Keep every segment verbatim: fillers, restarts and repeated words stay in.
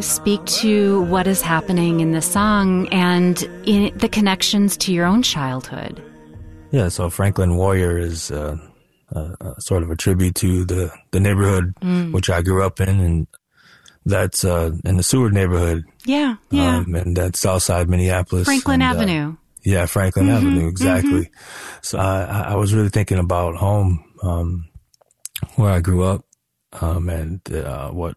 speak to what is happening in the song and in the connections to your own childhood? Yeah, so Franklin Warrior is uh, uh, uh, sort of a tribute to the, the neighborhood mm. which I grew up in, and that's uh, in the Seward neighborhood. Yeah, yeah. Um, and that's Southside Minneapolis. Franklin and, Avenue. Uh, yeah, Franklin mm-hmm, Avenue, exactly. Mm-hmm. So I, I was really thinking about home, um, where I grew up, um, and uh, what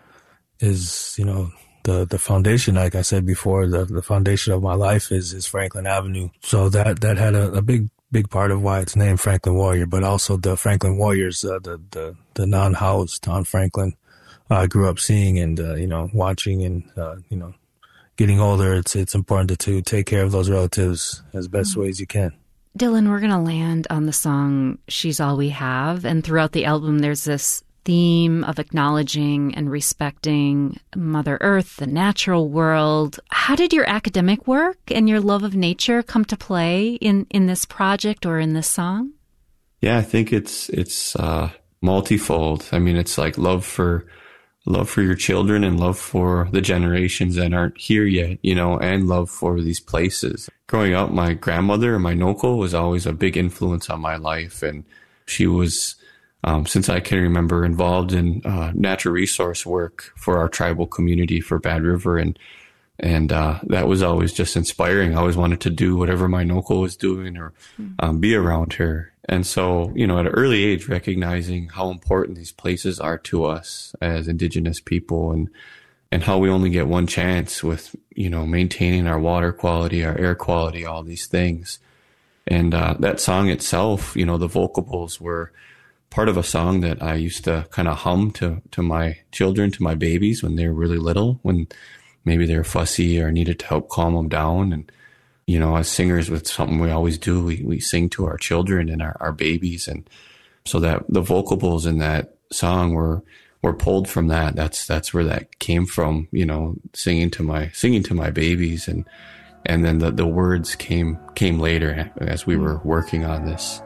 is, you know, the the foundation, like I said before, the the foundation of my life is is Franklin Avenue. So that that had a, a big big part of why it's named Franklin Warrior, but also the Franklin Warriors, uh, the the the non-housed on Franklin. I uh, grew up seeing and uh, you know watching, and uh, you know getting older. It's it's important to, to take care of those relatives as best mm-hmm. ways you can. Dylan, we're going to land on the song "She's All We Have," and throughout the album, there's this theme of acknowledging and respecting Mother Earth, the natural world. How did your academic work and your love of nature come to play in, in this project or in this song? Yeah, I think it's it's uh, multifold. I mean, it's like love for love for your children and love for the generations that aren't here yet, you know, and love for these places. Growing up, my grandmother, my Noko, was always a big influence on my life, and she was, Um, since I can remember, involved in uh, natural resource work for our tribal community for Bad River. And and uh, that was always just inspiring. I always wanted to do whatever my Noko was doing or um, be around her. And so, you know, at an early age, recognizing how important these places are to us as Indigenous people, and and how we only get one chance with, you know, maintaining our water quality, our air quality, all these things. And uh, that song itself, you know, the vocables were part of a song that I used to kind of hum to, to my children, to my babies when they were really little, when maybe they're fussy or needed to help calm them down. And, you know, as singers, with something we always do, we, we sing to our children and our, our babies. And so that the vocables in that song were, were pulled from that. That's, that's where that came from, you know, singing to my, singing to my babies. And, and then the, the words came, came later as we were working on this.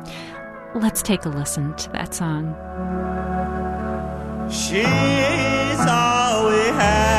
Let's take a listen to that song. She's all we have.